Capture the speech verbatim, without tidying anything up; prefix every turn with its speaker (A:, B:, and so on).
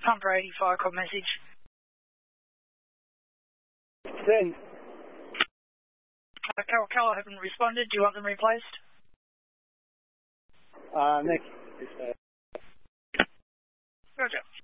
A: Hunter eighty-five, call message.
B: Send.
A: Uh, Carol Keller haven't responded. Do you want them replaced?
B: Uh, next.
A: Roger.